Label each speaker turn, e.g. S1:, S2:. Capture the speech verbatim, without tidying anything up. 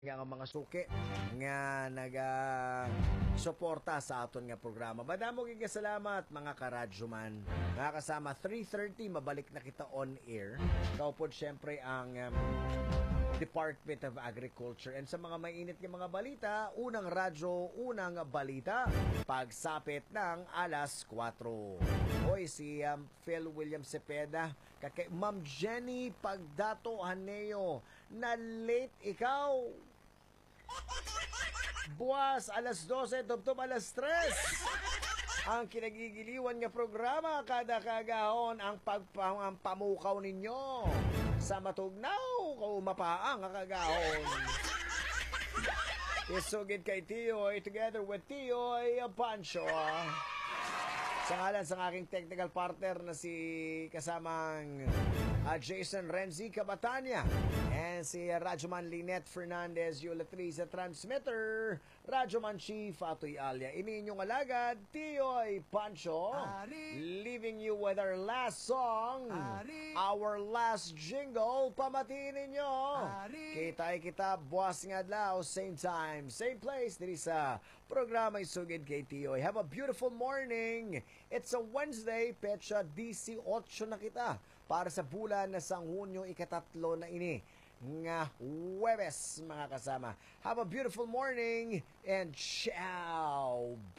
S1: nga nga mga suki nga naga suporta sa aton nga programa. Madamo kay salamat mga karadyo man. Mga kasama three thirty mabalik na kita on air. Kaupod syempre ang um, Department of Agriculture. And sa mga mainit ng mga balita, unang radyo, unang balita, pagsapit ng alas kwatro. Hoy, si um, Phil William Cepeda, kay Ma'am Jenny Pagdato Haneo, na late ikaw. Buwas, alas dose, tubtob alas tres. Ang kinagigiliwan nga programa, kada kagahon ang pagpamukaw ninyo. Sa matugnaw, kung mapaang ang kagahon. Isugid kay Tioy, together with Tioy Pancho. Sa ngalan sa aking technical partner na si kasamang uh, Jason Renzi Cabatania and si Radyoman Lynette Fernandez Yulatri sa transmitter, Radyoman Chief Atoy Alia. Ini inyong alagad, Tioy Pancho, Ari. Leaving you with our last song, Ari. Our last jingle. Pamatiin ninyo. Kita'y kita, buwas nga adlaw, same time, same place, diri sa programa Isugid kay Tioy. Have a beautiful morning. It's a Wednesday, petsa eighteen na kita para sa bulan na sang Hunyo ikatatlo na ini nga Huwebes, mga kasama. Have a beautiful morning and ciao.